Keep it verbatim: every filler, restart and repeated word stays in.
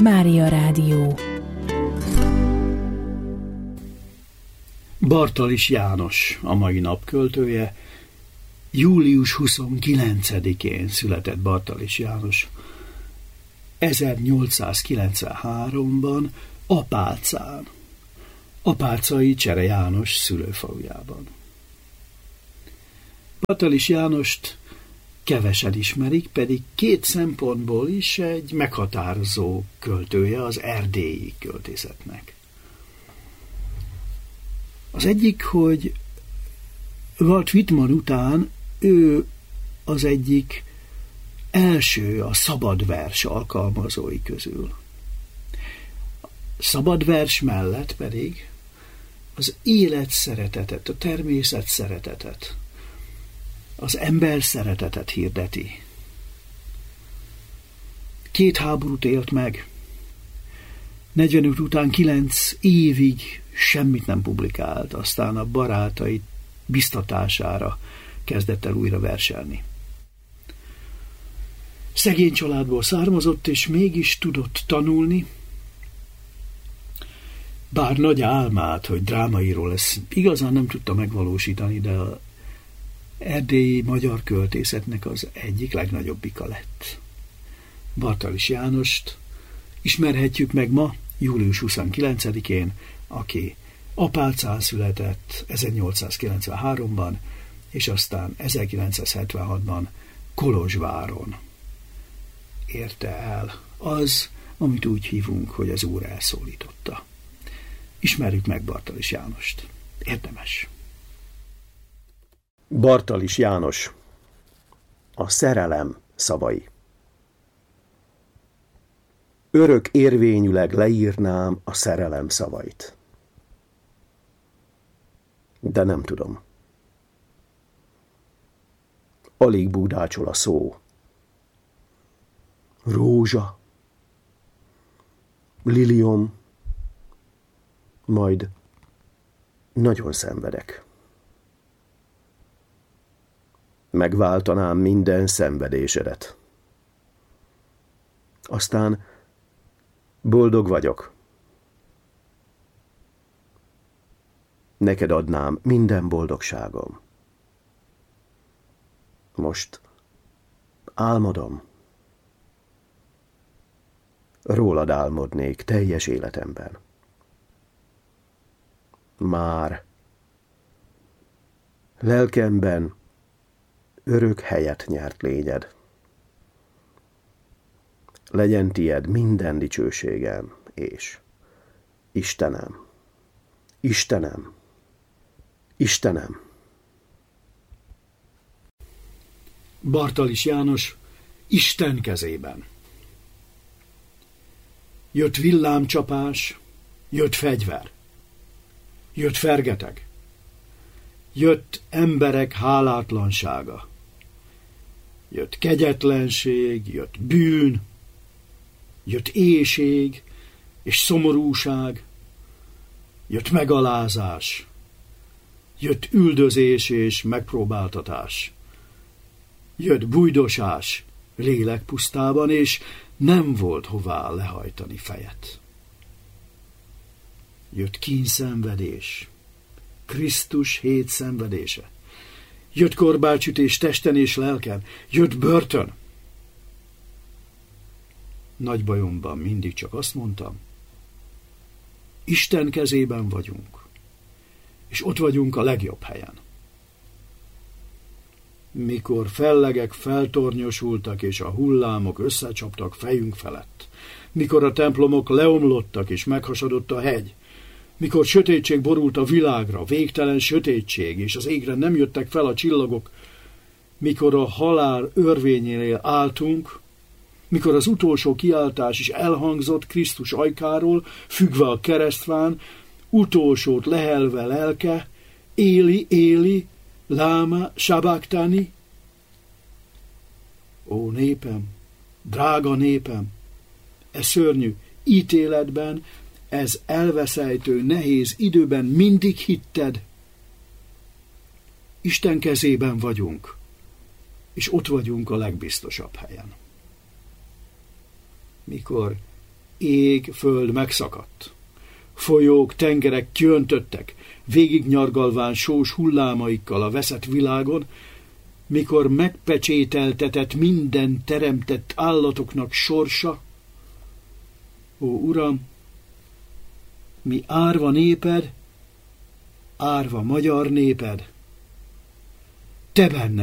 Mária Rádió. Bartalis János a mai nap költője. július huszonkilencedikén született Bartalis János. ezernyolcszázkilencvenháromban Apáczán, apáczai Csere János szülőfalujában. Bartalis Jánost kevesen ismerik, pedig két szempontból is egy meghatározó költője az erdélyi költészetnek. Az egyik, hogy Walt Whitman után ő az egyik első a szabadvers alkalmazói közül. Szabadvers mellett pedig az élet szeretetet, a természet szeretetet, az ember szeretetet hirdeti. Két háborút élt meg. negyvenöt után kilenc évig semmit nem publikált, aztán a barátai biztatására kezdett el újra verselni. Szegény családból származott, és mégis tudott tanulni, bár nagy álmát, hogy drámaíró lesz, igazán nem tudta megvalósítani, de az erdélyi magyar költészetnek az egyik legnagyobbika lett. Bartalis Jánost ismerhetjük meg ma, július huszonkilencedikén, aki Apáczán született ezernyolcszázkilencvenháromban, és aztán ezerkilencszázhetvenhatban Kolozsváron érte el az, amit úgy hívunk, hogy az Úr elszólította. Ismerjük meg Bartalis Jánost. Érdemes. Bartalis János. A szerelem szavai. Örök érvényűleg leírnám a szerelem szavait. De nem tudom. Alig búdácsol a szó. Rózsa, liliom, majd nagyon szenvedek. Megváltanám minden szenvedésedet. Aztán boldog vagyok. Neked adnám minden boldogságom. Most álmodom. Rólad álmodnék teljes életemben. Már lelkemben örök helyet nyert lényed. Legyen tied minden dicsőségem, és Istenem, Istenem, Istenem. Bartalis János Isten kezében. Jött villámcsapás, jött fegyver, jött fergeteg, jött emberek hálátlansága, jött kegyetlenség, jött bűn, jött éhség és szomorúság, jött megalázás, jött üldözés és megpróbáltatás, jött bújdosás lélekpusztában, és nem volt hová lehajtani fejet. Jött kínszenvedés, Krisztus hét szenvedése, jött korbácsütés testen és lelken, jött börtön. Nagy bajomban mindig csak azt mondtam, Isten kezében vagyunk, és ott vagyunk a legjobb helyen. Mikor fellegek feltornyosultak, és a hullámok összecsaptak fejünk felett, mikor a templomok leomlottak, és meghasadott a hegy, mikor sötétség borult a világra, végtelen sötétség, és az égre nem jöttek fel a csillagok, mikor a halál örvényénél álltunk, mikor az utolsó kiáltás is elhangzott Krisztus ajkáról, függve a keresztfán, utolsót lehelve lelke, Éli, Éli, láma sabachthani. Ó népem, drága népem, e szörnyű ítéletben, ez elveszejtő, nehéz időben mindig hitted. Isten kezében vagyunk, és ott vagyunk a legbiztosabb helyen. Mikor Ég, föld megszakadt. Folyók, tengerek kiöntöttek, végignyargalván sós hullámaikkal a veszett világon, mikor megpecsételtetett minden teremtett állatoknak sorsa. Ó, Uram, mi árva néped, árva magyar néped, te benned